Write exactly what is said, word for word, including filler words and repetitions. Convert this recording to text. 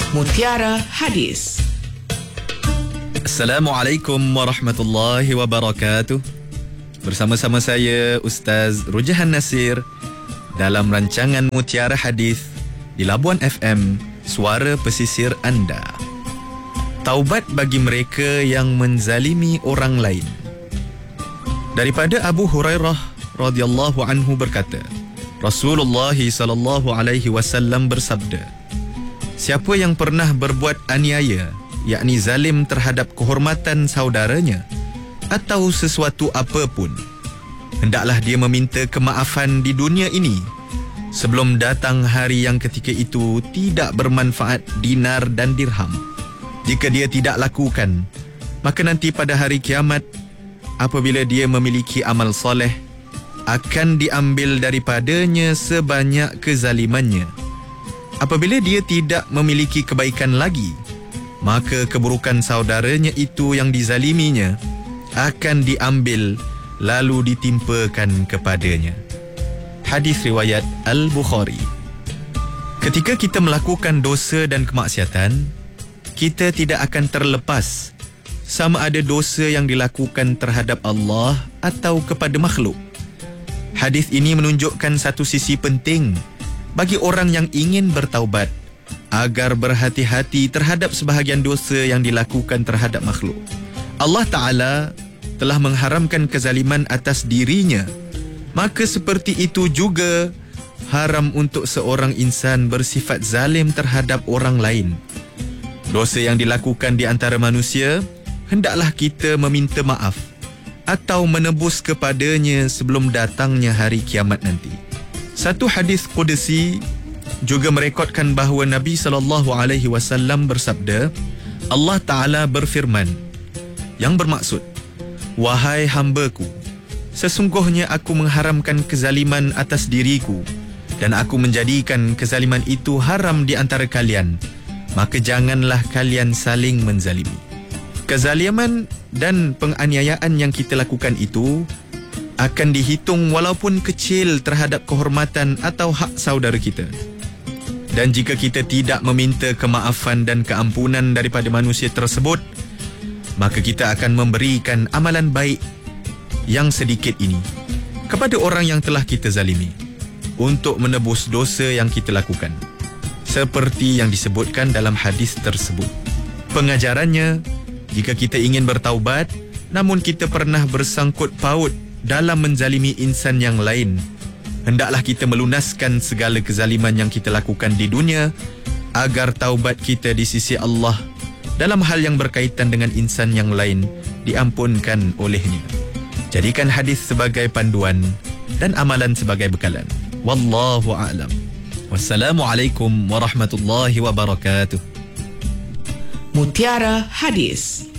Mutiara Hadis. Assalamualaikum warahmatullahi wabarakatuh. Bersama-sama saya Ustaz Rujahan Nasir dalam rancangan Mutiara Hadis di Labuan F M, suara pesisir anda. Taubat bagi mereka yang menzalimi orang lain. Daripada Abu Hurairah radhiyallahu anhu berkata, Rasulullah sallallahu alaihi wasallam bersabda, siapa yang pernah berbuat aniaya, yakni zalim terhadap kehormatan saudaranya atau sesuatu apapun, hendaklah dia meminta kemaafan di dunia ini sebelum datang hari yang ketika itu tidak bermanfaat dinar dan dirham. Jika dia tidak lakukan, maka nanti pada hari kiamat, apabila dia memiliki amal soleh, akan diambil daripadanya sebanyak kezalimannya. Apabila dia tidak memiliki kebaikan lagi, maka keburukan saudaranya itu yang dizaliminya akan diambil lalu ditimpakan kepadanya. Hadis riwayat Al-Bukhari. Ketika kita melakukan dosa dan kemaksiatan, kita tidak akan terlepas sama ada dosa yang dilakukan terhadap Allah atau kepada makhluk. Hadis ini menunjukkan satu sisi penting bagi orang yang ingin bertaubat agar berhati-hati terhadap sebahagian dosa yang dilakukan terhadap makhluk. Allah Ta'ala telah mengharamkan kezaliman atas dirinya, maka seperti itu juga haram untuk seorang insan bersifat zalim terhadap orang lain. Dosa yang dilakukan di antara manusia, hendaklah kita meminta maaf atau menebus kepadanya sebelum datangnya hari kiamat nanti. Satu hadis Qudsi juga merekodkan bahawa Nabi sallallahu alaihi wasallam bersabda, Allah Ta'ala berfirman, yang bermaksud, wahai hambaku, sesungguhnya aku mengharamkan kezaliman atas diriku dan aku menjadikan kezaliman itu haram di antara kalian, maka janganlah kalian saling menzalimi. Kezaliman dan penganiayaan yang kita lakukan itu akan dihitung walaupun kecil terhadap kehormatan atau hak saudara kita. Dan jika kita tidak meminta kemaafan dan keampunan daripada manusia tersebut, maka kita akan memberikan amalan baik yang sedikit ini kepada orang yang telah kita zalimi untuk menebus dosa yang kita lakukan, seperti yang disebutkan dalam hadis tersebut. Pengajarannya, jika kita ingin bertaubat namun kita pernah bersangkut paut dalam menzalimi insan yang lain, hendaklah kita melunaskan segala kezaliman yang kita lakukan di dunia agar taubat kita di sisi Allah dalam hal yang berkaitan dengan insan yang lain diampunkan olehnya. Jadikan hadis sebagai panduan dan amalan sebagai bekalan. Wallahu a'lam. Wassalamualaikum warahmatullahi wabarakatuh. Mutiara Hadis.